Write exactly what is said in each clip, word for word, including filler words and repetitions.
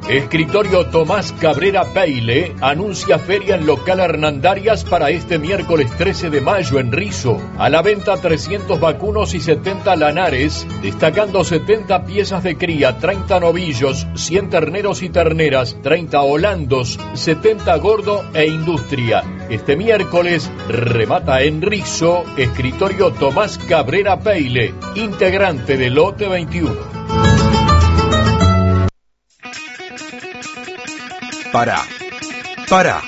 Escritorio Tomás Cabrera Peile anuncia feria en local Hernandarias para este miércoles trece de mayo en Rizo. A la venta trescientos vacunos y setenta lanares, destacando setenta piezas de cría, treinta novillos, cien terneros y terneras, treinta holandos, setenta gordo e industria. Este miércoles remata en Rizo Escritorio Tomás Cabrera Peile, integrante de Lote veintiuno. Pará, pará.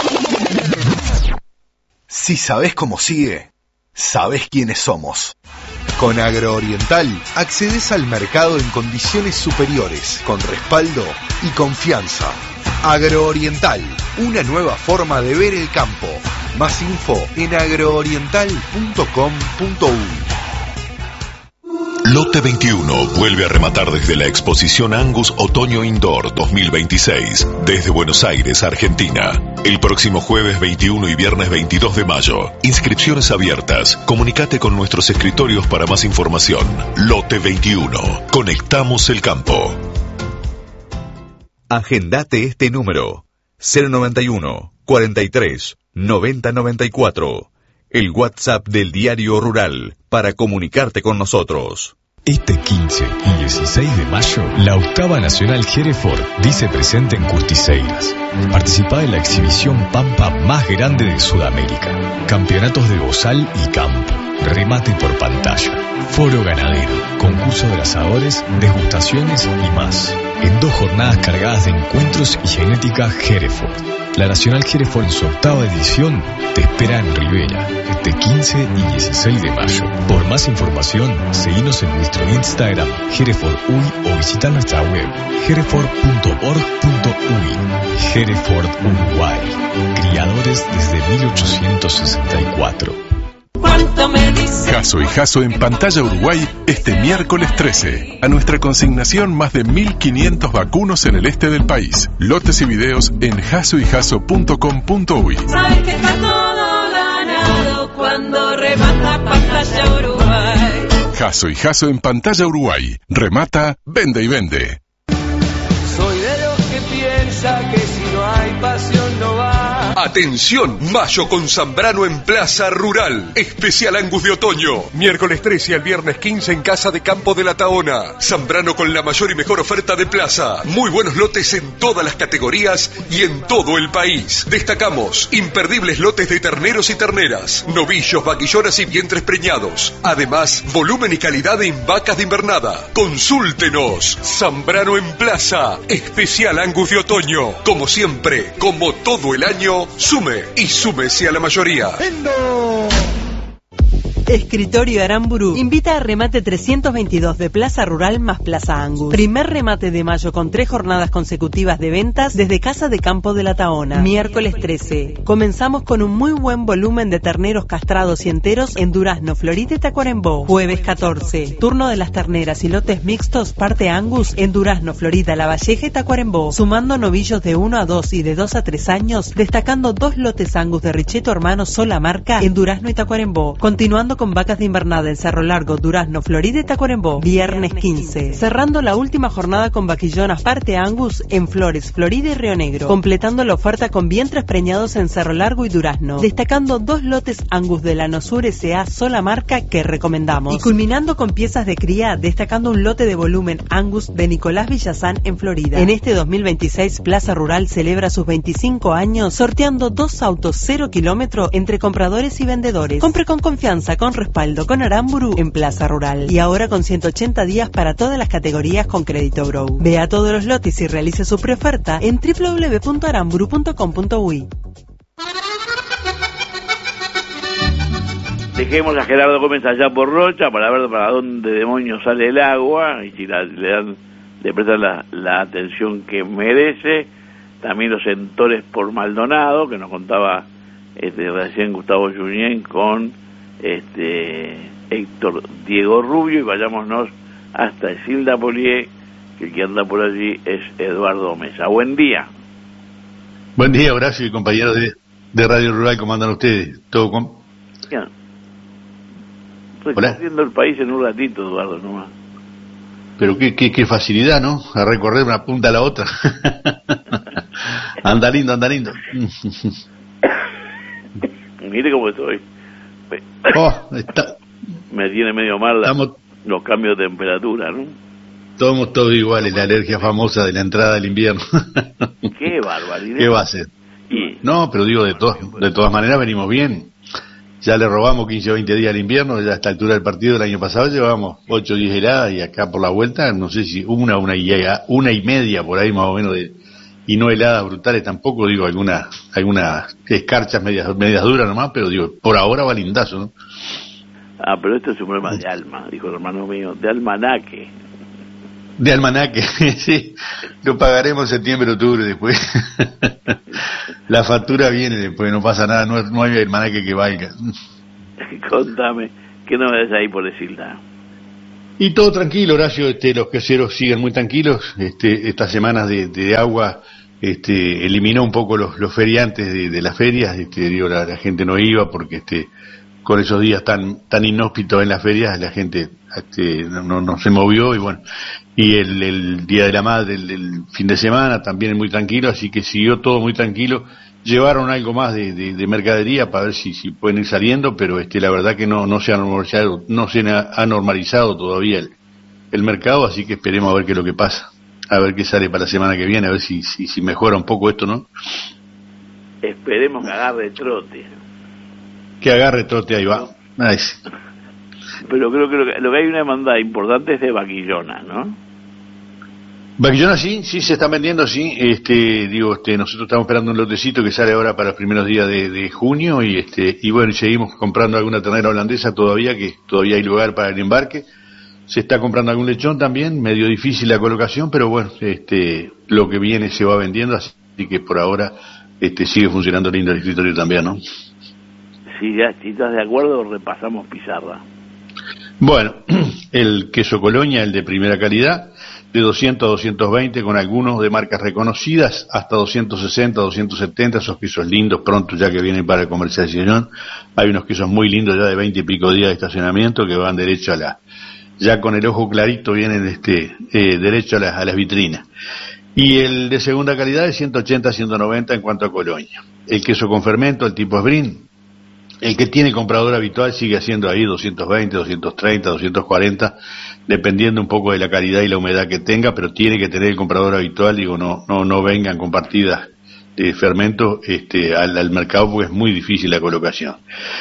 Si sabés cómo sigue, sabés quiénes somos. Con Agrooriental accedes al mercado en condiciones superiores, con respaldo y confianza. Agrooriental, una nueva forma de ver el campo. Más info en agrooriental punto com punto uy. Lote veintiuno vuelve a rematar desde la exposición Angus Otoño Indoor dos mil veintiséis, desde Buenos Aires, Argentina. El próximo jueves veintiuno y viernes veintidós de mayo. Inscripciones abiertas. Comunicate con nuestros escritorios para más información. Lote veintiuno. Conectamos el campo. Agendate este número: cero noventa y uno, cuarenta y tres, noventa noventa y cuatro. El WhatsApp del Diario Rural para comunicarte con nosotros. Este quince y dieciséis de mayo, la octava Nacional Hereford dice presente en Custiseiras. Participa en la exhibición Pampa más grande de Sudamérica. Campeonatos de bozal y campo. Remate por pantalla. Foro ganadero. Concurso de asadores, degustaciones y más. En dos jornadas cargadas de encuentros y genética Hereford. La Nacional Hereford en su octava edición te espera en Rivera, este quince y dieciséis de mayo. Por más información, seguinos en nuestro Instagram, Hereford U Y, o visita nuestra web, hereford punto org punto uy. Hereford Uruguay, criadores desde mil ochocientos sesenta y cuatro. Jasso y Jasso en pantalla Uruguay este miércoles trece. A nuestra consignación más de mil quinientos vacunos en el este del país. Lotes y videos en jasso y jasso punto com punto uy. Sabes que está todo ganado cuando remata pantalla Uruguay. Jasso y Jasso en pantalla Uruguay. Remata, vende y vende. Soy de los que piensa que si no hay pasión no va. Atención, mayo con Zambrano en Plaza Rural. Especial Angus de otoño. Miércoles trece al viernes quince en Casa de Campo de la Taona. Zambrano con la mayor y mejor oferta de plaza. Muy buenos lotes en todas las categorías y en todo el país. Destacamos imperdibles lotes de terneros y terneras, novillos, vaquillonas y vientres preñados. Además, volumen y calidad en vacas de invernada. Consúltenos. Zambrano en Plaza. Especial Angus de otoño. Como siempre, como todo el año, sume y súmese a la mayoría. ¡Endo! Escritorio Aramburu invita a remate trescientos veintidós de Plaza Rural más Plaza Angus. Primer remate de mayo con tres jornadas consecutivas de ventas desde Casa de Campo de la Taona. Miércoles trece. Comenzamos con un muy buen volumen de terneros castrados y enteros en Durazno, Florida y Tacuarembó. Jueves catorce. Turno de las terneras y lotes mixtos parte Angus en Durazno, Florida, La Valleja y Tacuarembó. Sumando novillos de uno a dos y de dos a tres años, destacando dos lotes Angus de Richeto Hermano sola marca en Durazno y Tacuarembó. Continuando con vacas de invernada en Cerro Largo, Durazno, Florida y Tacuarembó. Viernes quince. Cerrando la última jornada con vaquillonas parte Angus en Flores, Florida y Río Negro. Completando la oferta con vientres preñados en Cerro Largo y Durazno. Destacando dos lotes Angus de la Nosur S A sola marca que recomendamos. Y culminando con piezas de cría, destacando un lote de volumen Angus de Nicolás Villazán en Florida. En este dos mil veintiséis, Plaza Rural celebra sus veinticinco años sorteando dos autos cero kilómetro entre compradores y vendedores. Compre con confianza, con respaldo, con Aramburu en Plaza Rural. Y ahora con ciento ochenta días para todas las categorías con crédito Grow. Vea todos los lotes y realice su preoferta en doble u doble u doble u punto aramburu punto com punto uy. Dejemos a Gerardo Gómez allá por Rocha para ver para dónde demonios sale el agua y si la, le dan le prestan la, la atención que merece. También los sectores por Maldonado, que nos contaba este, recién Gustavo Junyent con este Héctor Diego Rubio, y vayámonos hasta Isilda Polié, que el que anda por allí es Eduardo Mesa. Buen día. Buen día, Horacio y compañeros de, de Radio Rural. ¿Cómo andan ustedes? ¿Todo con...? Bien. Recorriendo el país en un ratito, Eduardo, nomás. pero qué, qué, qué facilidad, ¿no? A recorrer una punta a la otra. Anda lindo, anda lindo. Mire cómo estoy. Oh, está... Me tiene medio mal la, Estamos... los cambios de temperatura, ¿no? Somos todos iguales, la alergia famosa de la entrada del invierno. Qué barbaridad. ¿Qué va a ser? Y... No, pero digo, de, to de todas maneras venimos bien. Ya le robamos quince o veinte días al invierno, ya a esta altura del partido del año pasado llevábamos ocho o diez heladas y acá por la vuelta, no sé si una, una y, una y media por ahí más o menos, de y no heladas brutales tampoco, digo, algunas algunas escarchas medias, medias duras nomás, pero digo, por ahora va lindazo, ¿no? Ah, pero esto es un problema de alma, dijo el hermano mío, de almanaque. De almanaque, sí, lo pagaremos septiembre, octubre después. La factura viene después, no pasa nada, no, no hay almanaque que valga. Contame, ¿qué novedades hay por decirla? Y todo tranquilo, Horacio, este, los queseros siguen muy tranquilos, este, estas semanas de, de agua este, eliminó un poco los, los feriantes de, de las ferias, este, digo, la, la gente no iba porque este, con esos días tan, tan inhóspitos en las ferias, la gente este, no, no se movió y bueno, y el, el Día de la Madre, el, el fin de semana también es muy tranquilo, así que siguió todo muy tranquilo. Llevaron algo más de, de, de mercadería para ver si, si pueden ir saliendo, pero este, la verdad que no, no se ha normalizado, no se ha normalizado todavía el, el mercado, así que esperemos a ver qué es lo que pasa, a ver qué sale para la semana que viene, a ver si, si, si mejora un poco esto, ¿no? Esperemos que agarre trote. Que agarre trote, ahí va. Ahí sí. Pero creo que lo, que lo que hay una demanda importante es de vaquillona, ¿no? Vaquillona sí, sí se está vendiendo, sí. Este, digo, este, nosotros estamos esperando un lotecito que sale ahora para los primeros días de, de junio y este, y bueno, y seguimos comprando alguna ternera holandesa todavía, que todavía hay lugar para el embarque. Se está comprando algún lechón también, medio difícil la colocación, pero bueno, este, lo que viene se va vendiendo, así que por ahora, este, sigue funcionando lindo el escritorio también, ¿no? Si ya, si estás de acuerdo, repasamos pizarra. Bueno, el queso Colonia, el de primera calidad, de doscientos a doscientos veinte, con algunos de marcas reconocidas, hasta doscientos sesenta, doscientos setenta, esos quesos lindos, pronto ya que vienen para comercialización. Hay unos quesos muy lindos ya de veinte y pico días de estacionamiento que van derecho a la, ya con el ojo clarito vienen este, eh, derecho a, la, a las vitrinas. Y el de segunda calidad de ciento ochenta a ciento noventa en cuanto a Colonia. El queso con fermento, el tipo Sbrin, el que tiene comprador habitual sigue haciendo ahí doscientos veinte, doscientos treinta, doscientos cuarenta, dependiendo un poco de la calidad y la humedad que tenga, pero tiene que tener el comprador habitual, digo, no no no vengan con partidas de fermento este, al, al mercado porque es muy difícil la colocación.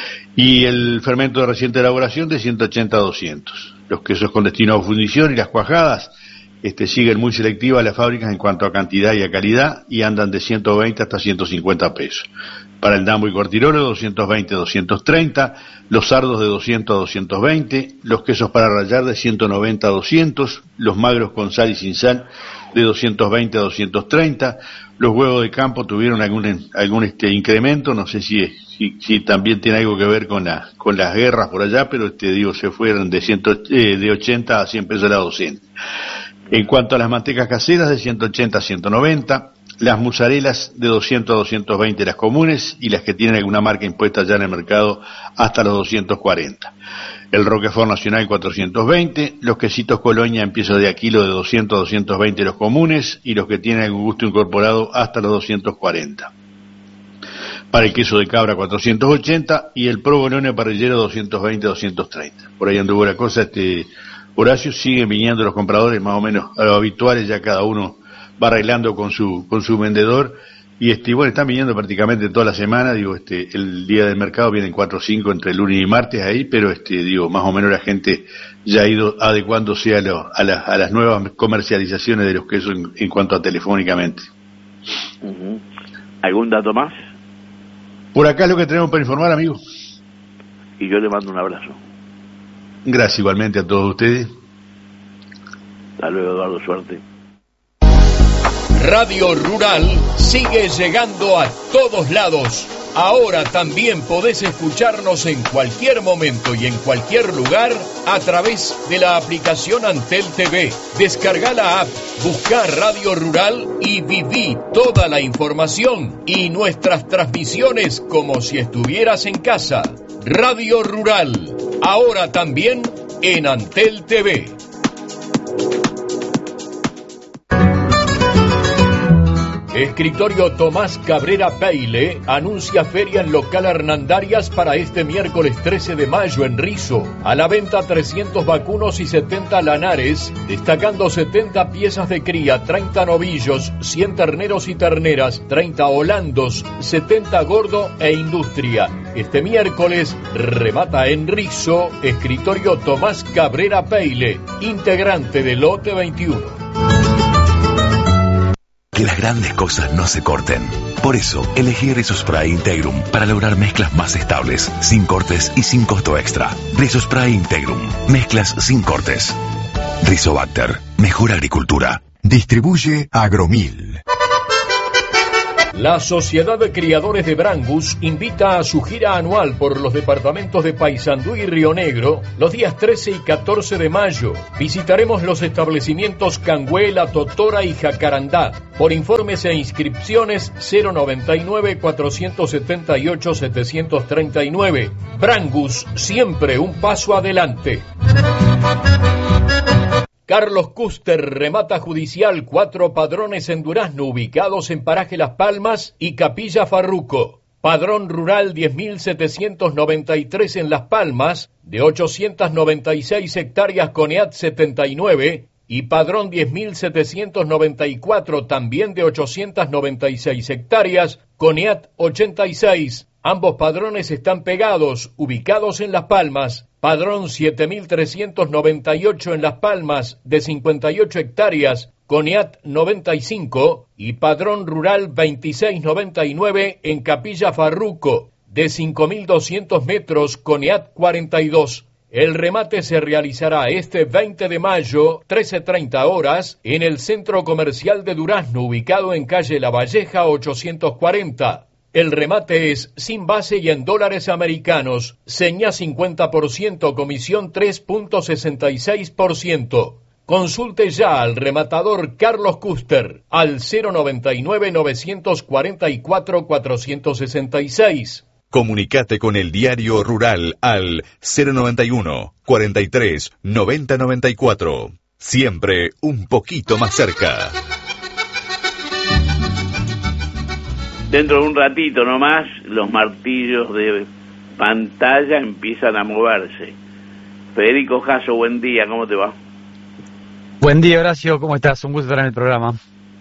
Y el fermento de reciente elaboración de ciento ochenta a doscientos. Los quesos con destino a fundición y las cuajadas este, siguen muy selectivas las fábricas en cuanto a cantidad y a calidad y andan de ciento veinte hasta ciento cincuenta pesos. Para el Dambo y Cortirolo, doscientos veinte a doscientos treinta, los sardos de doscientos a doscientos veinte, los quesos para rallar de ciento noventa a doscientos, los magros con sal y sin sal de doscientos veinte a doscientos treinta, los huevos de campo tuvieron algún algún este incremento, no sé si, si si también tiene algo que ver con la con las guerras por allá, pero este digo se fueron de ciento, eh, de ochenta a cien pesos la docena. En cuanto a las mantecas caseras, de ciento ochenta a ciento noventa, las mozarelas de doscientos a doscientos veinte las comunes y las que tienen alguna marca impuesta ya en el mercado hasta los doscientos cuarenta. El Roquefort Nacional cuatrocientos veinte, los quesitos Colonia en piezas de a kilo de doscientos a doscientos veinte los comunes y los que tienen algún gusto incorporado hasta los doscientos cuarenta. Para el queso de cabra cuatrocientos ochenta y el provolone parrillero doscientos veinte a doscientos treinta. Por ahí anduvo la cosa, este Horacio, siguen viniendo los compradores más o menos a los habituales, ya cada uno va arreglando con su con su vendedor y este bueno están viniendo prácticamente toda la semana, digo, este el día del mercado vienen cuatro o cinco entre lunes y martes ahí, pero este digo más o menos la gente ya ha ido adecuándose a, lo, a, la, a las nuevas comercializaciones de los quesos en, en cuanto a telefónicamente. Uh-huh. ¿Algún dato más? Por acá es lo que tenemos para informar, amigo. Y yo le mando un abrazo. Gracias igualmente a todos ustedes. Hasta luego, Eduardo, suerte. Radio Rural sigue llegando a todos lados. Ahora también podés escucharnos en cualquier momento y en cualquier lugar a través de la aplicación Antel T V. Descarga la app, busca Radio Rural y viví toda la información y nuestras transmisiones como si estuvieras en casa. Radio Rural, ahora también en Antel T V. Escritorio Tomás Cabrera Peile anuncia feria en local Hernandarias para este miércoles trece de mayo en Rizo. A la venta trescientos vacunos y setenta lanares, destacando setenta piezas de cría, treinta novillos, cien terneros y terneras, treinta holandos, setenta gordo e industria. Este miércoles remata en Rizo Escritorio Tomás Cabrera Peile, integrante del lote veintiuno. Que las grandes cosas no se corten. Por eso, elegí Rizospray Integrum para lograr mezclas más estables, sin cortes y sin costo extra. Rizospray Integrum, mezclas sin cortes. Rizobacter, mejor agricultura. Distribuye Agromil. La Sociedad de Criadores de Brangus invita a su gira anual por los departamentos de Paysandú y Río Negro los días trece y catorce de mayo. Visitaremos los establecimientos Canguela, Totora y Jacarandá. Por informes e inscripciones cero noventa y nueve, cuatrocientos setenta y ocho, setecientos treinta y nueve. Brangus, siempre un paso adelante. Carlos Custer remata judicial cuatro padrones en Durazno ubicados en Paraje Las Palmas y Capilla Farruco. Padrón rural diez mil setecientos noventa y tres en Las Palmas, de ochocientas noventa y seis hectáreas con E A T setenta y nueve, y padrón diez mil setecientos noventa y cuatro también de ochocientas noventa y seis hectáreas con E A T ochenta y seis. Ambos padrones están pegados, ubicados en Las Palmas. Padrón siete mil trescientos noventa y ocho en Las Palmas, de cincuenta y ocho hectáreas, con E A T noventa y cinco, y Padrón Rural veintiséis noventa y nueve en Capilla Farruco, de cinco mil doscientos metros, con E A T cuarenta y dos. El remate se realizará este veinte de mayo, trece treinta horas, en el Centro Comercial de Durazno, ubicado en calle La Valleja ochocientos cuarenta. El remate es sin base y en dólares americanos, seña cincuenta por ciento, comisión tres punto sesenta y seis por ciento. Consulte ya al rematador Carlos Custer al cero noventa y nueve, novecientos cuarenta y cuatro, cuatrocientos sesenta y seis. Comunicate con el Diario Rural al cero noventa y uno, cuarenta y tres, noventa noventa y cuatro. Siempre un poquito más cerca. Dentro de un ratito nomás, los martillos de pantalla empiezan a moverse. Federico Jasso, buen día, ¿cómo te va? Buen día, Horacio, ¿cómo estás? Un gusto estar en el programa.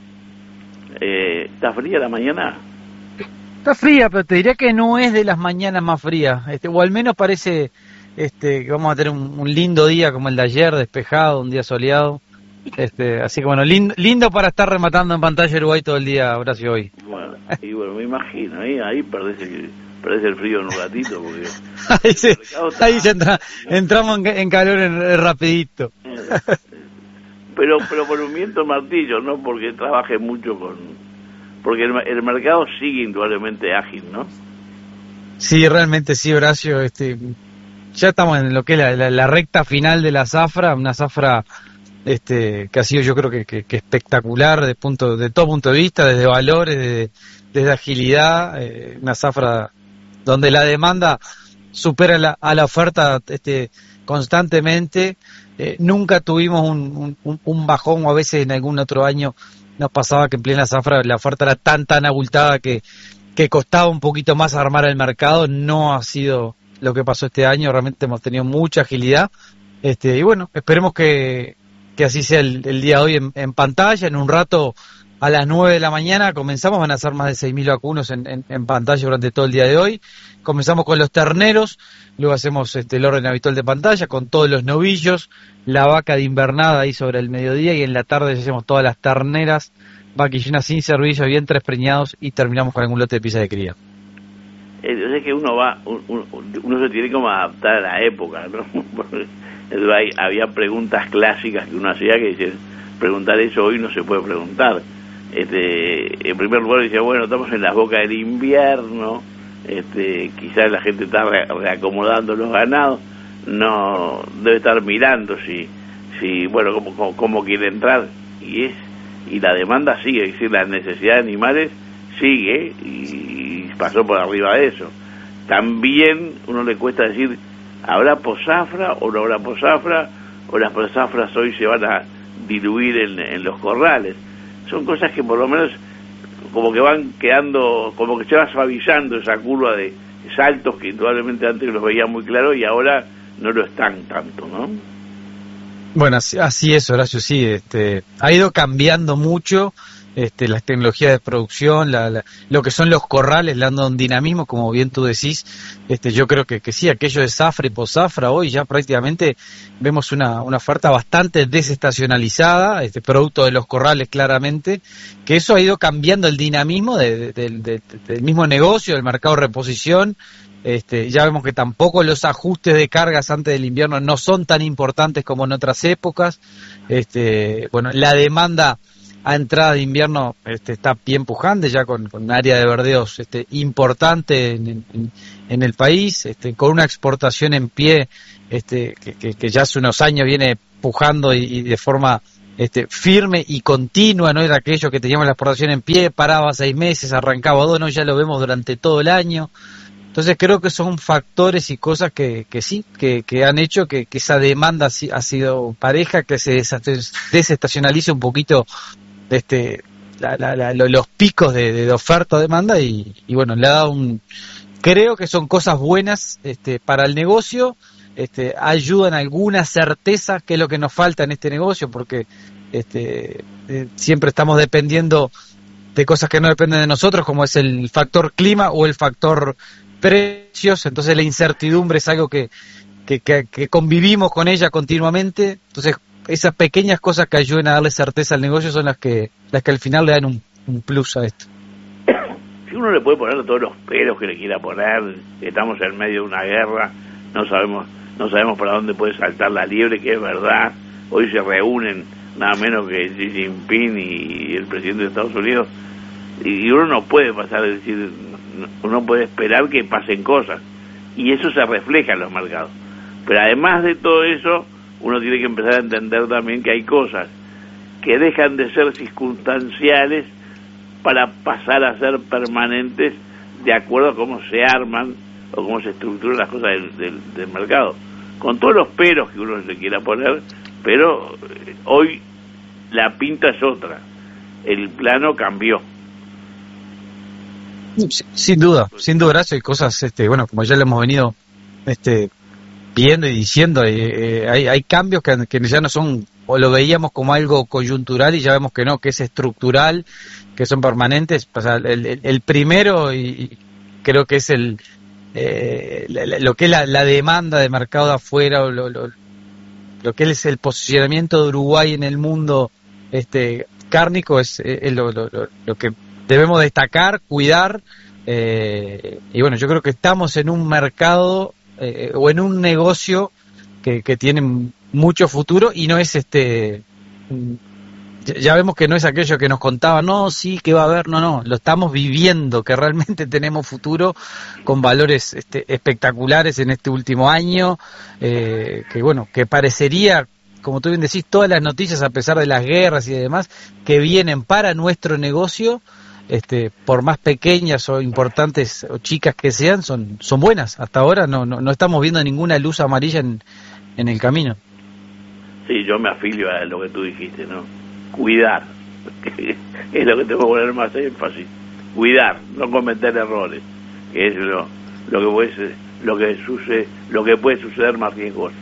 Eh, ¿Está fría la mañana? Está fría, pero te diría que no es de las mañanas más frías, este, o al menos parece este, que vamos a tener un, un lindo día como el de ayer, despejado, un día soleado. Este, así que bueno, lindo, lindo para estar rematando en pantalla Uruguay todo el día, Horacio, hoy. Bueno, y bueno, me imagino, ahí, ahí perdés, el, perdés el frío en un ratito, porque... ahí se, ahí ya entra, entramos en, en calor en, en rapidito. Pero pero por un viento martillo, no porque trabaje mucho con... Porque el, el mercado sigue indudablemente ágil, ¿no? Sí, realmente sí, Horacio. Este, ya estamos en lo que es la, la, la recta final de la zafra, una zafra... Este, que ha sido yo creo que, que, que espectacular de punto de todo punto de vista, desde valores, desde, desde agilidad, eh, una zafra donde la demanda supera la, a la oferta este, constantemente. Eh, nunca tuvimos un, un, un bajón, o a veces en algún otro año nos pasaba que en plena zafra la oferta era tan tan abultada que, que costaba un poquito más armar el mercado. No ha sido lo que pasó este año, realmente hemos tenido mucha agilidad. Este, y bueno, esperemos que que así sea el, el día de hoy en, en pantalla. En un rato, a las nueve de la mañana, comenzamos, van a ser más de seis mil vacunos en, en, en pantalla durante todo el día de hoy. Comenzamos con los terneros, luego hacemos este, el orden habitual de pantalla, con todos los novillos, la vaca de invernada ahí sobre el mediodía, y en la tarde hacemos todas las terneras, vaquillonas sin servicios, vientres preñados, y terminamos con algún lote de pieza de cría. Entonces es que uno va, uno, uno se tiene como adaptar a la época, ¿no? Hay, había preguntas clásicas que uno hacía que dicen, preguntar eso hoy no se puede preguntar. Este, en primer lugar decía, bueno, estamos en las bocas del invierno, este, quizás la gente está re, reacomodando los ganados, no debe estar mirando si, si bueno, cómo, cómo, cómo quiere entrar, y es y la demanda sigue, es decir, la necesidad de animales sigue y pasó por arriba de eso. También uno le cuesta decir, ¿habrá posafra o no habrá posafra? ¿O las posafras hoy se van a diluir en, en los corrales? Son cosas que por lo menos como que van quedando, como que se va suavizando esa curva de saltos que indudablemente antes los veía muy claro y ahora no lo están tanto, ¿no? Bueno, así, así es, Horacio, sí, este, ha ido cambiando mucho este, las tecnologías de producción, la, la, lo que son los corrales, le han dado un dinamismo, como bien tú decís. Este, yo creo que, que sí, aquello de zafra y poszafra, hoy ya prácticamente vemos una, una oferta bastante desestacionalizada, este, producto de los corrales claramente, que eso ha ido cambiando el dinamismo de, de, de, de, del mismo negocio, del mercado de reposición. Este, ya vemos que tampoco los ajustes de cargas antes del invierno no son tan importantes como en otras épocas. Este, bueno, la demanda a entrada de invierno este, está bien pujante, ya con, con un área de verdeos este, importante en, en, en el país, este, con una exportación en pie este, que, que, que ya hace unos años viene pujando y, y de forma este, firme y continua. No era aquello que teníamos la exportación en pie, paraba seis meses, arrancaba dos, no, ya lo vemos durante todo el año. Entonces creo que son factores y cosas que, que sí, que, que han hecho que, que esa demanda ha sido pareja, que se desestacionalice un poquito este, la, la, la, los picos de, de oferta o demanda y, y bueno, le ha dado un... Creo que son cosas buenas este, para el negocio, este, ayudan a alguna certeza, que es lo que nos falta en este negocio, porque este, eh, siempre estamos dependiendo de cosas que no dependen de nosotros, como es el factor clima o el factor precios. Entonces la incertidumbre es algo que, que, que, que convivimos con ella continuamente. Entonces esas pequeñas cosas que ayuden a darle certeza al negocio son las que las que al final le dan un, un plus a esto. Si uno le puede poner todos los peros que le quiera poner, estamos en medio de una guerra, no sabemos no sabemos para dónde puede saltar la liebre, que es verdad. Hoy se reúnen nada menos que Xi Jinping y el presidente de Estados Unidos, y uno no puede pasar, es decir, uno puede esperar que pasen cosas, y eso se refleja en los mercados. Pero además de todo eso, uno tiene que empezar a entender también que hay cosas que dejan de ser circunstanciales para pasar a ser permanentes de acuerdo a cómo se arman o cómo se estructuran las cosas del, del, del mercado, con todos los peros que uno se quiera poner. Pero eh, hoy la pinta es otra, el plano cambió. Sin duda, sin duda, Horacio, hay cosas, este, bueno, como ya le hemos venido este, viendo y diciendo, eh, hay, hay cambios que, que ya no son, o lo veíamos como algo coyuntural y ya vemos que no, que es estructural, que son permanentes. O sea, el, el, el primero, y, y creo que es el eh, la, lo que es la, la demanda de mercado de afuera, o lo, lo, lo que es el posicionamiento de Uruguay en el mundo este cárnico, es, es lo, lo, lo, lo que debemos destacar, cuidar, eh, y bueno, yo creo que estamos en un mercado eh, o en un negocio que, que tiene mucho futuro y no es este, ya vemos que no es aquello que nos contaban, no, sí, que va a haber, no, no, lo estamos viviendo, que realmente tenemos futuro con valores este, espectaculares en este último año, eh, que bueno, que parecería, como tú bien decís, todas las noticias, a pesar de las guerras y demás, que vienen para nuestro negocio, este, por más pequeñas o importantes o chicas que sean, son son buenas. Hasta ahora no no, no estamos viendo ninguna luz amarilla en, en el camino. Sí, yo me afilio a lo que tú dijiste, ¿no? Cuidar, es lo que tengo que poner más énfasis. Cuidar, no cometer errores, que es lo, lo que puede lo que sucede, lo que puede suceder más riesgoso.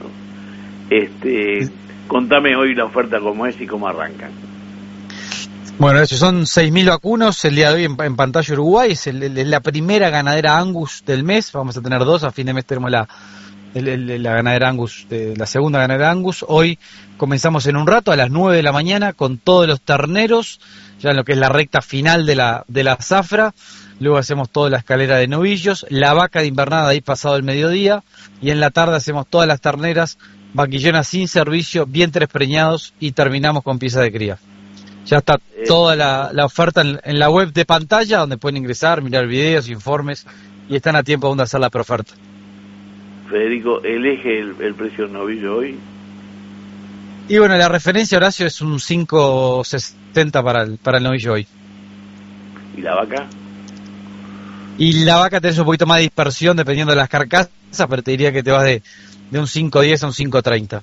Este, contame hoy la oferta cómo es y cómo arrancan. Bueno, eso son seis mil vacunos el día de hoy en, en pantalla Uruguay. Es, el, el, la primera ganadera Angus del mes. Vamos a tener dos. A fin de mes tenemos la, el, el, la ganadera Angus, de, la segunda ganadera Angus. Hoy comenzamos en un rato a las nueve de la mañana con todos los terneros, ya en lo que es la recta final de la, de la zafra. Luego hacemos toda la escalera de novillos. La vaca de invernada ahí pasado el mediodía. Y en la tarde hacemos todas las terneras, vaquillonas sin servicio, vientres preñados y terminamos con pieza de cría. Ya está toda la, la oferta en, en la web de pantalla, donde pueden ingresar, mirar videos, informes, y están a tiempo aún de hacer la preoferta. Federico, ¿elige el, el precio del novillo hoy? Y bueno, la referencia, Horacio, es un cinco sesenta para el, para el novillo hoy. ¿Y la vaca? Y la vaca tenés un poquito más de dispersión dependiendo de las carcasas, pero te diría que te vas de, de un cinco diez a un cinco treinta.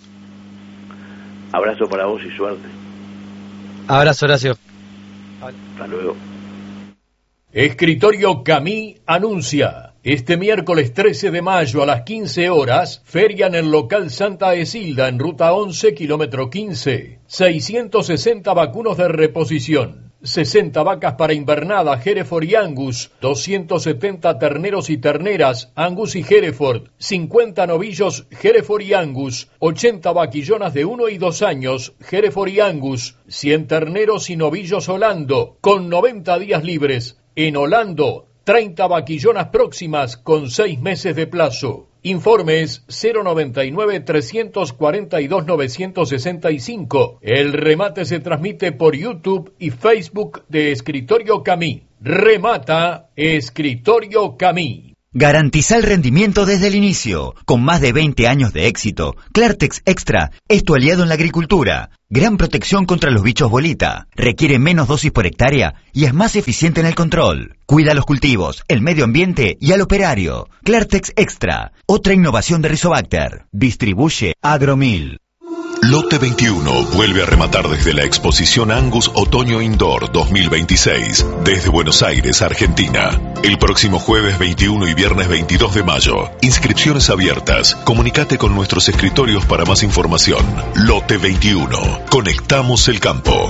Abrazo para vos y suerte. Abrazo, Horacio. Hasta luego. Escritorio Camí anuncia. Este miércoles trece de mayo a las quince horas, feria en el local Santa Esilda en ruta once, kilómetro quince. seiscientos sesenta vacunos de reposición, sesenta vacas para invernada Hereford y Angus, doscientos setenta terneros y terneras Angus y Hereford, cincuenta novillos Hereford y Angus, ochenta vaquillonas de uno y dos años Hereford y Angus, cien terneros y novillos Holando, con noventa días libres. En Holando, treinta vaquillonas próximas con seis meses de plazo. Informes cero noventa y nueve, trescientos cuarenta y dos, novecientos sesenta y cinco. El remate se transmite por YouTube y Facebook de Escritorio Camí. Remata Escritorio Camí. Garantiza el rendimiento desde el inicio. Con más de veinte años de éxito, Clartex Extra es tu aliado en la agricultura. Gran protección contra los bichos bolita. Requiere menos dosis por hectárea y es más eficiente en el control. Cuida los cultivos, el medio ambiente y al operario. Clartex Extra, otra innovación de Rizobacter. Distribuye Agromil. Lote veintiuno vuelve a rematar desde la exposición Angus Otoño Indoor dos mil veintiséis, desde Buenos Aires, Argentina. El próximo jueves veintiuno y viernes veintidós de mayo. Inscripciones abiertas. Comunicate con nuestros escritorios para más información. Lote veintiuno. Conectamos el campo.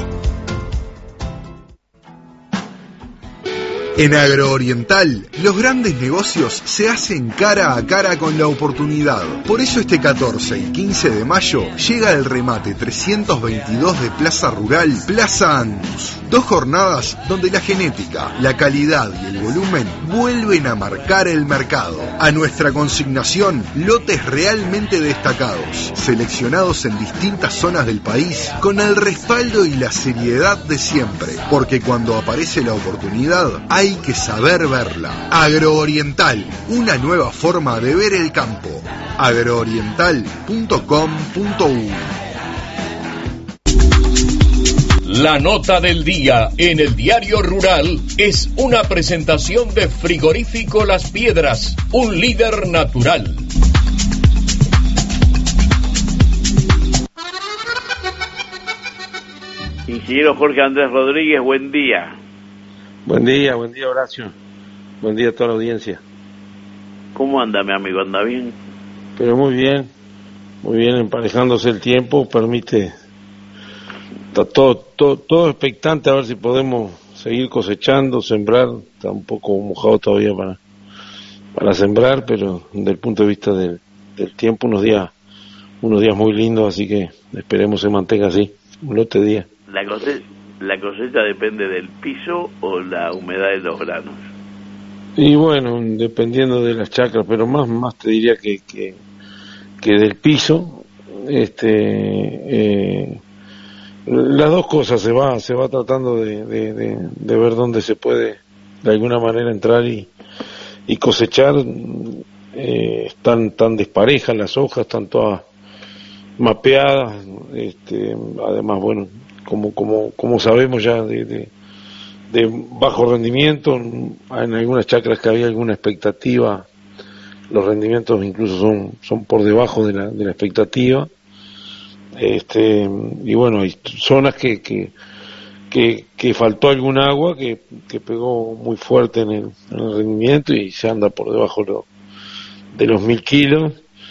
En Agrooriental, los grandes negocios se hacen cara a cara con la oportunidad. Por eso este catorce y quince de mayo llega el remate trescientos veintidós de Plaza Rural, Plaza Angus. Dos jornadas donde la genética, la calidad y el volumen vuelven a marcar el mercado. A nuestra consignación, lotes realmente destacados, seleccionados en distintas zonas del país, con el respaldo y la seriedad de siempre. Porque cuando aparece la oportunidad, hay Hay que saber verla. Agrooriental, una nueva forma de ver el campo. agrooriental punto com punto u. La nota del día en el Diario Rural es una presentación de Frigorífico Las Piedras, un líder natural. Ingeniero Jorge Andrés Rodríguez, buen día. Buen día, buen día Horacio. Buen día a toda la audiencia. ¿Cómo anda mi amigo? ¿Anda bien? Pero muy bien, muy bien, emparejándose el tiempo, permite, está todo, todo, todo expectante a ver si podemos seguir cosechando, sembrar. Está un poco mojado todavía para, para sembrar, pero desde el punto de vista del, del tiempo, unos días, unos días muy lindos, así que esperemos se mantenga así, un lote de días. La cosecha, la cosecha depende del piso o la humedad de los granos. Y bueno, dependiendo de las chacras, pero más más te diría que que, que del piso, este eh, las dos cosas se va se va tratando de, de, de, de ver dónde se puede de alguna manera entrar y, y cosechar. Eh, están tan desparejas las hojas, están todas mapeadas, este, además bueno, como como como sabemos ya de, de de bajo rendimiento, en algunas chacras que había alguna expectativa, los rendimientos incluso son son por debajo de la de la expectativa, este y bueno, hay zonas que que que, que faltó algún agua que, que pegó muy fuerte en el, en el rendimiento y se anda por debajo de, lo, de los mil kilos,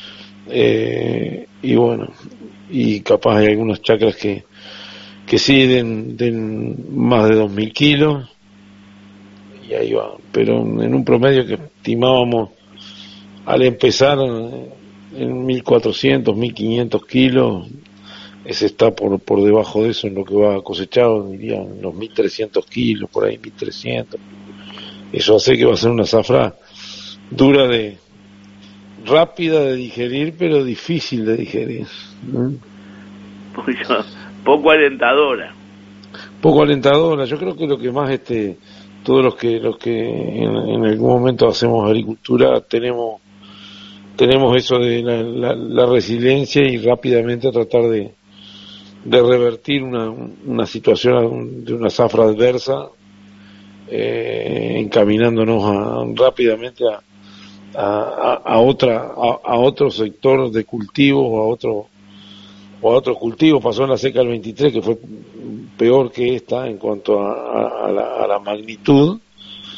eh, y bueno, y capaz hay algunas chacras que que sí den, den más de dos mil kilos y ahí va, pero en un promedio que estimábamos al empezar en mil cuatrocientos, mil quinientos kilos, ese está por por debajo de eso en lo que va cosechado, diría en los mil trescientos kilos, por ahí mil trescientos. Eso hace que va a ser una zafra dura de rápida de digerir, pero difícil de digerir, ¿no? Pues yo, poco alentadora. Poco alentadora. Yo creo que lo que más este todos los que los que en, en algún momento hacemos agricultura tenemos tenemos eso de la, la, la resiliencia y rápidamente tratar de de revertir una una situación de una zafra adversa, eh, encaminándonos a, rápidamente a a, a otra a, a otro sector de cultivo o a otro o a otros cultivos. Pasó en la seca del veintitrés, que fue peor que esta en cuanto a, a, a, la, a la magnitud,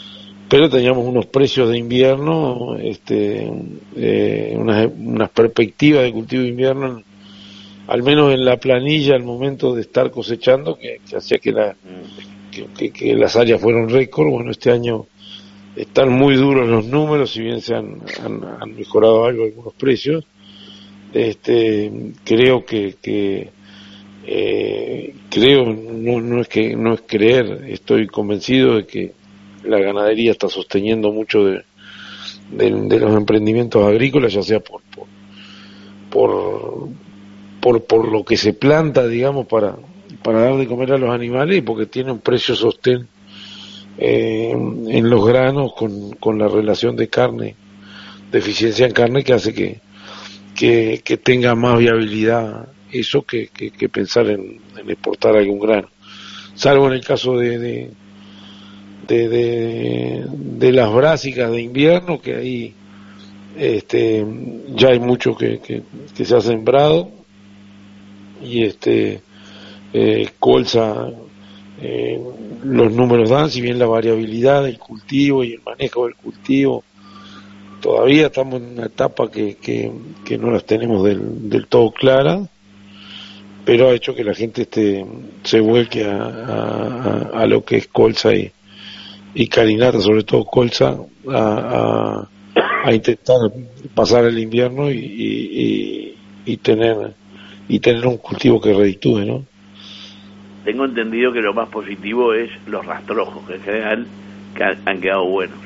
pero teníamos unos precios de invierno, este, eh, unas, unas perspectivas de cultivo de invierno, al menos en la planilla al momento de estar cosechando, que, que hacía que, la, que, que, que las áreas fueron récord. Bueno, este año están muy duros los números, si bien se han, han, han mejorado algo algunos precios. Este, creo que, que eh, creo, no, no es que no es creer, estoy convencido de que la ganadería está sosteniendo mucho de, de, de los emprendimientos agrícolas, ya sea por por, por por por lo que se planta, digamos, para para dar de comer a los animales, y porque tiene un precio sostén eh, en los granos con, con la relación de carne, de eficiencia en carne, que hace que que, que tenga más viabilidad eso que, que, que pensar en, en exportar algún grano, salvo en el caso de de, de, de, de las brásicas de invierno, que ahí este ya hay mucho que, que, que se ha sembrado, y este eh, colza, eh, los números dan, si bien la variabilidad del cultivo y el manejo del cultivo todavía estamos en una etapa que, que, que no las tenemos del, del todo clara, pero ha hecho que la gente este, se vuelque a, a, a lo que es colza y, y carinata, sobre todo colza, a, a, a intentar pasar el invierno y, y, y, y tener y tener un cultivo que reditúe, ¿no? Tengo entendido que lo más positivo es los rastrojos, que en general han quedado buenos.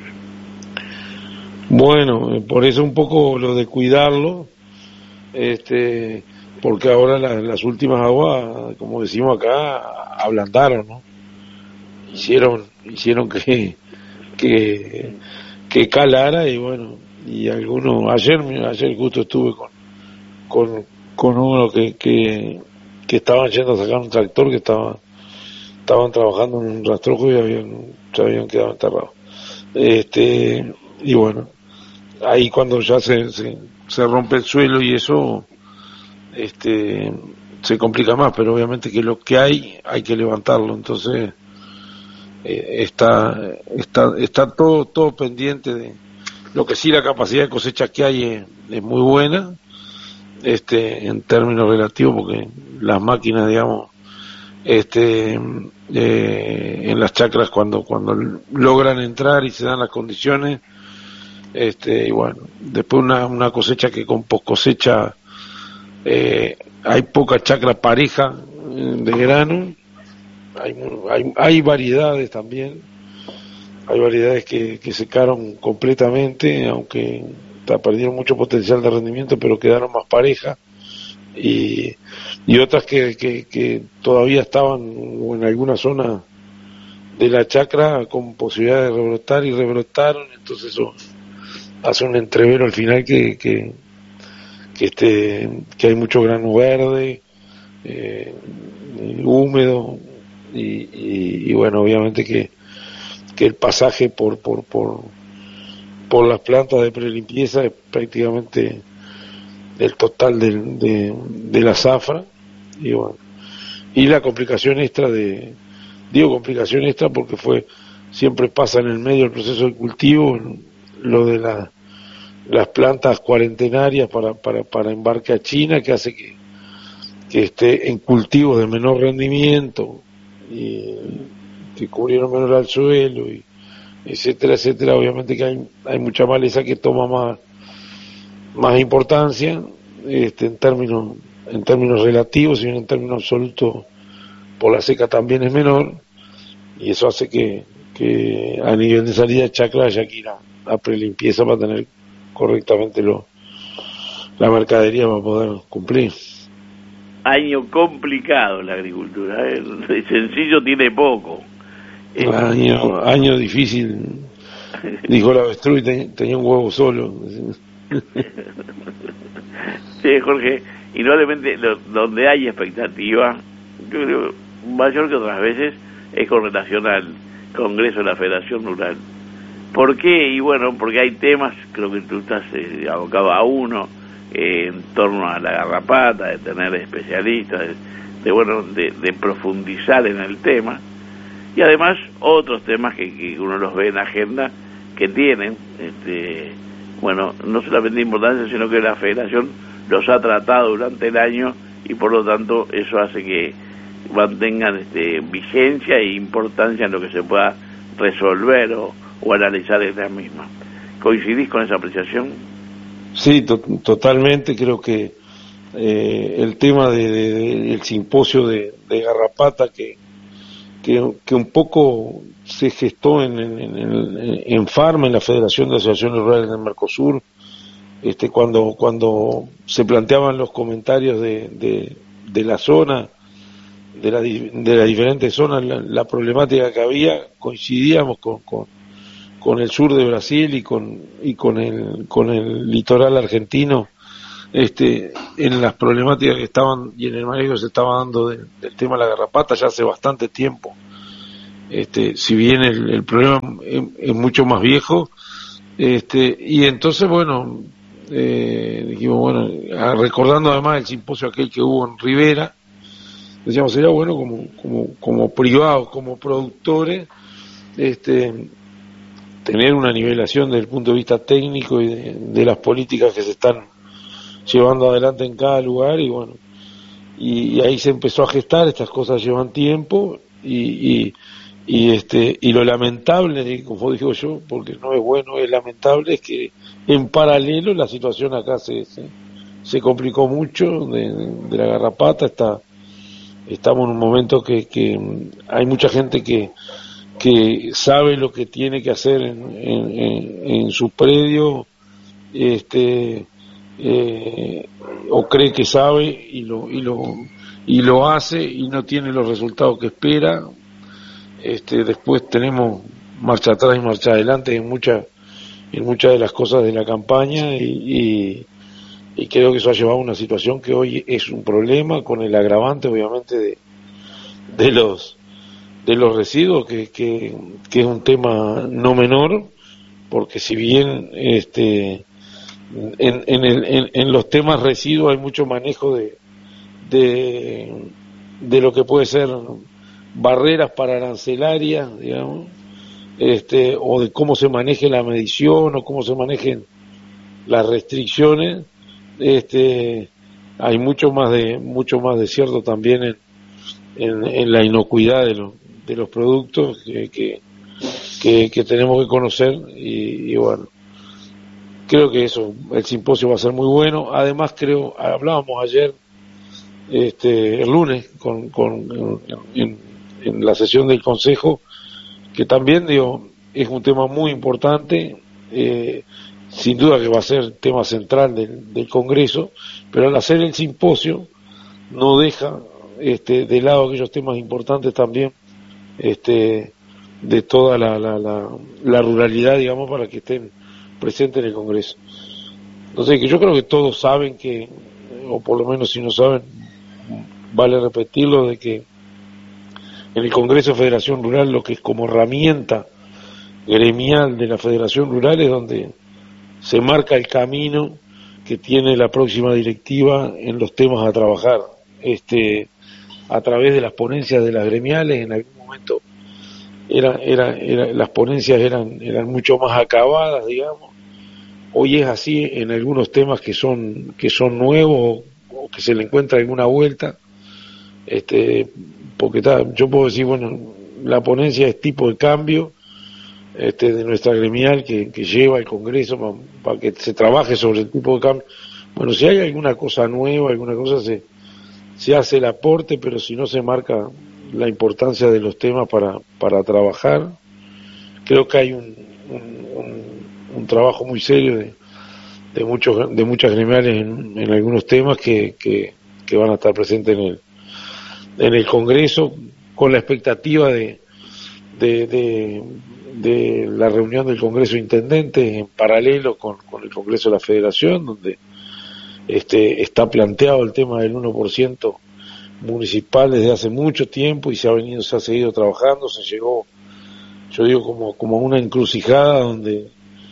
Bueno, por eso un poco lo de cuidarlo, este, porque ahora la, las últimas aguas, como decimos acá, ablandaron, ¿no? Hicieron, hicieron que, que, que calara, y bueno, y algunos, ayer, ayer justo estuve con, con, con uno que, que, que estaban yendo a sacar un tractor, que estaba, estaban trabajando en un rastrojo y habían, se habían quedado enterrados. Este, y bueno, ahí cuando ya se, se, se rompe el suelo y eso, este, se complica más, pero obviamente que lo que hay, hay que levantarlo, entonces, eh, está, está, está todo, todo pendiente de, lo que sí, la capacidad de cosecha que hay es, es muy buena, este, en términos relativos, porque las máquinas, digamos, este, eh, en las chacras cuando, cuando logran entrar y se dan las condiciones, este, y bueno, después una, una cosecha que con post cosecha, eh, hay poca chacra pareja de grano, hay, hay, hay variedades también, hay variedades que, que secaron completamente, aunque perdieron mucho potencial de rendimiento, pero quedaron más parejas, y, y otras que, que, que todavía estaban en alguna zona de la chacra con posibilidad de rebrotar, y rebrotaron, entonces eso hace un entrevero al final que que que este que hay mucho grano verde, eh, húmedo, y, y, y bueno, obviamente que que el pasaje por por por por las plantas de prelimpieza es prácticamente el total de, de, de la zafra, y bueno, y la complicación extra de, digo complicación extra porque fue, siempre pasa en el medio del proceso de cultivo, lo de la, las plantas cuarentenarias para, para, para embarque a China, que hace que, que esté en cultivos de menor rendimiento, y que cubrieron menor al suelo, y etcétera, etcétera. Obviamente que hay, hay mucha maleza que toma más, más importancia, este, en términos, en términos relativos, y en términos absolutos por la seca también es menor, y eso hace que, que a nivel de salida de chacra haya que ir a, a prelimpieza para tener correctamente lo, la mercadería para poder cumplir. Año complicado en la agricultura, ¿eh? Sencillo tiene poco. Año, año difícil, dijo el avestruz, y ten, tenía un huevo solo. Sí, Jorge, indudablemente lo, donde hay expectativa, yo creo mayor que otras veces, es con relación al Congreso de la Federación Rural. ¿Por qué? Y bueno, porque hay temas, creo que tú estás eh, abocado a uno, eh, en torno a la garrapata, de tener especialistas, de, de bueno, de, de profundizar en el tema, y además otros temas que, que uno los ve en la agenda, que tienen, este, bueno, no solamente importancia, sino que la Federación los ha tratado durante el año y por lo tanto eso hace que mantengan este, vigencia e importancia en lo que se pueda resolver o, o analizar en la misma. ¿Coincidís con esa apreciación? Sí, to totalmente. Creo que eh, el tema de, de, de, del simposio de, de Garrapata que, que, que un poco se gestó en, en, en, en FARMA, en la Federación de Asociaciones Rurales del Mercosur, este, cuando, cuando se planteaban los comentarios de, de, de la zona, de, la, de las diferentes zonas, la, la problemática que había, coincidíamos con, con, con el sur de Brasil y con, y con el, con el litoral argentino, este, en las problemáticas que estaban y en el manejo que se estaba dando de, del tema de la garrapata ya hace bastante tiempo. Este, si bien el, el problema es, es mucho más viejo, este, y entonces bueno, eh, dijimos bueno, recordando además el simposio aquel que hubo en Rivera, decíamos sería bueno como, como, como privados, como productores, este, tener una nivelación desde el punto de vista técnico y de, de las políticas que se están llevando adelante en cada lugar, y bueno, y, y ahí se empezó a gestar. Estas cosas llevan tiempo, y, y y este y lo lamentable, como digo yo, porque no es bueno, es lamentable, es que en paralelo la situación acá se se, se complicó mucho de, de la garrapata. Está estamos en un momento que, que hay mucha gente que que sabe lo que tiene que hacer en, en, en, en su predio, este eh, o cree que sabe y lo y lo y lo hace y no tiene los resultados que espera. Este, después tenemos marcha atrás y marcha adelante en muchas en muchas de las cosas de la campaña, y, y, y creo que eso ha llevado a una situación que hoy es un problema, con el agravante obviamente de, de los de los residuos, que, que, que es un tema no menor, porque si bien este en, en, el, en, en los temas residuos hay mucho manejo de, de de lo que puede ser barreras para arancelarias, digamos, este, o de cómo se maneje la medición o cómo se manejen las restricciones, este, hay mucho más de mucho más de cierto también en, en, en la inocuidad de, lo, de los productos que, que, que, que tenemos que conocer, y, y bueno, creo que eso, el simposio va a ser muy bueno. Además creo, hablábamos ayer, este, el lunes con, con en, en la sesión del Consejo, que también digo es un tema muy importante, eh, sin duda que va a ser tema central del, del Congreso, pero al hacer el simposio no deja este, de lado aquellos temas importantes también, este, de toda la, la, la, la ruralidad, digamos, para que estén presentes en el Congreso. Entonces, que yo creo que todos saben que, o por lo menos si no saben, vale repetirlo, de que en el Congreso de Federación Rural, lo que es como herramienta gremial de la Federación Rural, es donde se marca el camino que tiene la próxima directiva en los temas a trabajar, este, a través de las ponencias de las gremiales. En algún momento era, era, era, las ponencias eran, eran mucho más acabadas, digamos. Hoy es así en algunos temas que son, que son nuevos, o que se le encuentra alguna vuelta, este, porque está, yo puedo decir, bueno, la ponencia es tipo de cambio, este, de nuestra gremial que, que lleva el Congreso para, para que se trabaje sobre el tipo de cambio. Bueno, si hay alguna cosa nueva, alguna cosa, se, se hace el aporte, pero si no se marca la importancia de los temas para, para trabajar, creo que hay un, un, un, un trabajo muy serio de, de muchos, de muchas gremiales en, en algunos temas que, que, que van a estar presentes en el en el Congreso, con la expectativa de, de, de, de la reunión del Congreso de Intendentes en paralelo con, con el Congreso de la Federación, donde este está planteado el tema del uno por ciento municipal desde hace mucho tiempo, y se ha venido, se ha seguido trabajando. Se llegó, yo digo, como, como una encrucijada donde,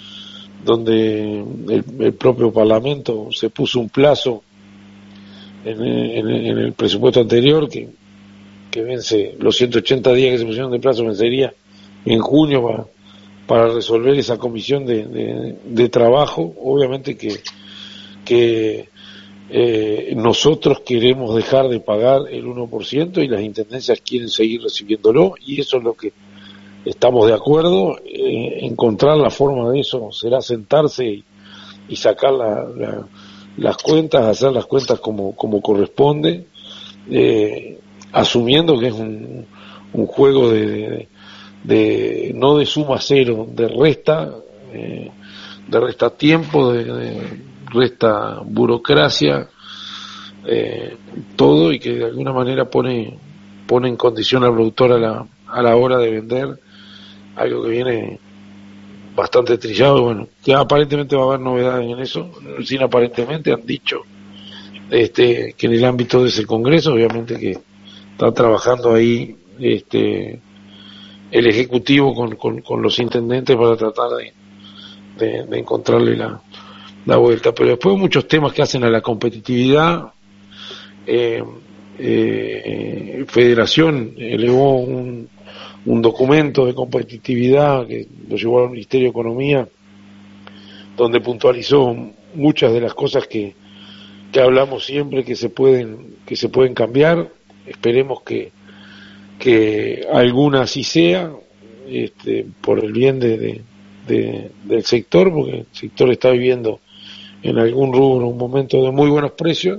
donde el, el propio Parlamento se puso un plazo En, en, en el presupuesto anterior que, que vence los ciento ochenta días que se pusieron de plazo, vencería en junio para, para resolver esa comisión de, de, de trabajo. Obviamente que, que eh, nosotros queremos dejar de pagar el uno por ciento y las intendencias quieren seguir recibiéndolo, y eso es lo que estamos de acuerdo. Eh, encontrar la forma de eso será sentarse y, y sacar la, la, las cuentas, hacer las cuentas como, como corresponde, eh, asumiendo que es un, un juego de, de, de no de suma cero, de resta, eh, de resta tiempo, de, de resta burocracia, eh, todo, y que de alguna manera pone pone en condición al productor a la, a la hora de vender algo que viene bastante trillado. Y bueno, que aparentemente va a haber novedades en eso, sin aparentemente, han dicho este que en el ámbito de ese congreso, obviamente que está trabajando ahí este el ejecutivo con, con, con los intendentes para tratar de, de, de encontrarle la, la vuelta. Pero después muchos temas que hacen a la competitividad. eh, eh, Federación elevó un, un documento de competitividad que lo llevó al Ministerio de Economía, donde puntualizó muchas de las cosas que, que hablamos siempre que se pueden que se pueden cambiar. Esperemos que que alguna así sea, este, por el bien de, de, de, del sector, porque el sector está viviendo en algún rubro un momento de muy buenos precios,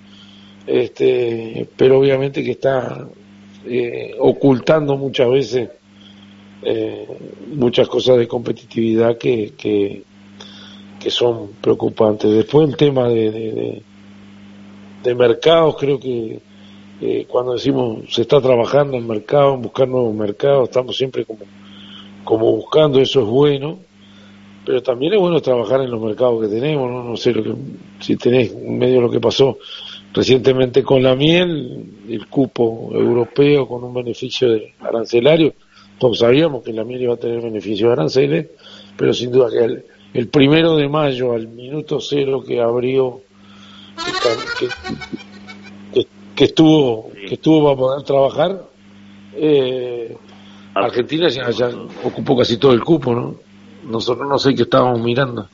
este, pero obviamente que está eh, ocultando muchas veces eh, muchas cosas de competitividad que, que, que son preocupantes. Después el tema de, de, de, de mercados, creo que Eh, cuando decimos se está trabajando en mercado, en buscar nuevos mercados, estamos siempre como, como buscando, eso es bueno, pero también es bueno trabajar en los mercados que tenemos, no, no sé lo que, si tenés medio lo que pasó recientemente con la miel, el cupo europeo con un beneficio de arancelario. Todos sabíamos que la miel iba a tener beneficios de aranceles, pero sin duda que el, el primero de mayo al minuto cero que abrió, que, que, que estuvo sí. que estuvo para poder trabajar, eh, Argentina ya, ya ocupó casi todo el cupo, ¿no? Nosotros no sé qué estábamos mirando.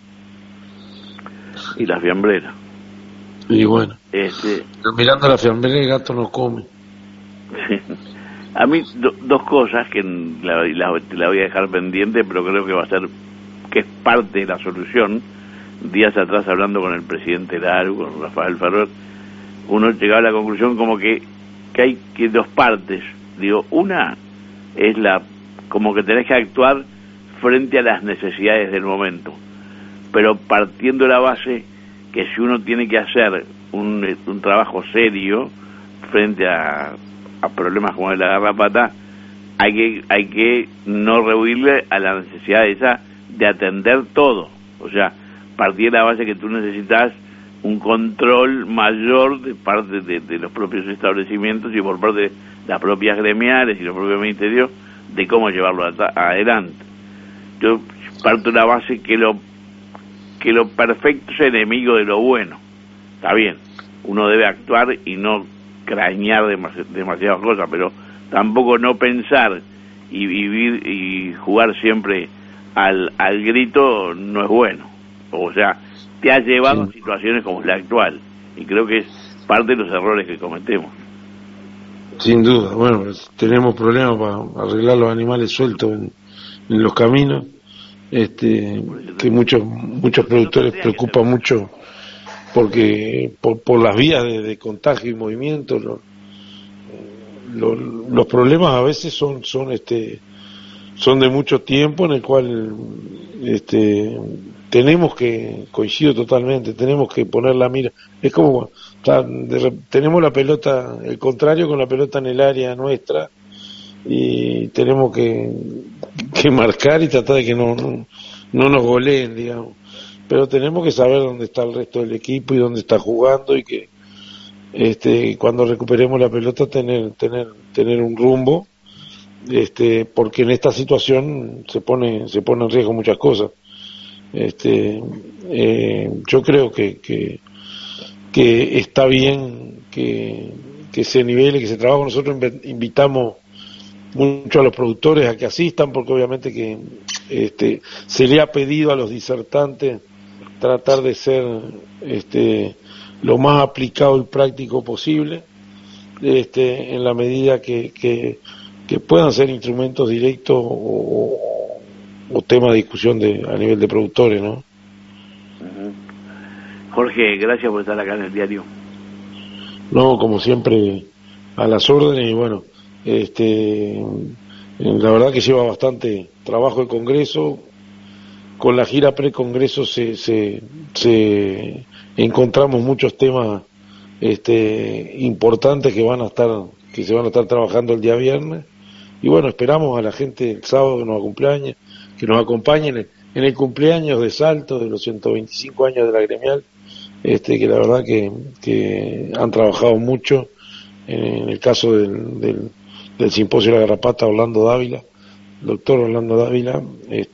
Y la fiambrera. Y bueno, este... mirando la fiambrera el gato no come. A mí do, dos cosas que la, la, la voy a dejar pendiente, pero creo que va a ser, que es parte de la solución. Días atrás, hablando con el presidente Laru, con Rafael Ferrer, uno llegaba a la conclusión como que, que hay que dos partes. Digo, una es la como que tenés que actuar frente a las necesidades del momento, pero partiendo de la base que si uno tiene que hacer un, un trabajo serio frente a, a problemas como la garrapata, hay que hay que no rehuirle a la necesidad esa de atender todo. O sea, partir de la base que tú necesitas un control mayor de parte de, de los propios establecimientos y por parte de las propias gremiales y los propios ministerios de cómo llevarlo a, adelante. Yo parto de la base que lo que lo perfecto es enemigo de lo bueno. Está bien, uno debe actuar y no crañar demasi- demasiadas cosas, pero tampoco no pensar y vivir y jugar siempre al, al grito no es bueno. O sea, te ha llevado sí. a situaciones como la actual, y creo que es parte de los errores que cometemos. Sin duda, bueno, tenemos problemas para arreglar los animales sueltos en, en los caminos, este, que muchos muchos productores preocupan mucho porque por, por las vías de, de contagio y movimiento, lo, lo, los problemas a veces son son este son de mucho tiempo, en el cual este tenemos que, coincido totalmente, tenemos que poner la mira. Es como, o sea, de, tenemos la pelota, el contrario con la pelota en el área nuestra, y tenemos que, que marcar y tratar de que no, no, no nos goleen, digamos. Pero tenemos que saber dónde está el resto del equipo y dónde está jugando, y que este cuando recuperemos la pelota tener tener tener un rumbo, este porque en esta situación se pone se pone en riesgo muchas cosas. Este, eh, yo creo que, que que está bien que, que se nivele, que se trabaje. Nosotros invitamos mucho a los productores a que asistan, porque obviamente que este, se le ha pedido a los disertantes tratar de ser este, lo más aplicado y práctico posible, este, en la medida que, que, que puedan ser instrumentos directos o, o temas de discusión de, a nivel de productores, ¿no? Jorge, gracias por estar acá en el diario. No, como siempre, a las órdenes. Y bueno, este, la verdad que lleva bastante trabajo el Congreso. Con la gira pre-Congreso se, se, se encontramos muchos temas este, importantes que van a estar, que se van a estar trabajando el día viernes. Y bueno, esperamos a la gente el sábado que nos acompañe, que nos acompañen en el cumpleaños de Salto, de los ciento veinticinco años de la gremial, este, que la verdad que, que han trabajado mucho. En el caso del, del, del simposio de la garrapata, Orlando Dávila, el doctor Orlando Dávila, este,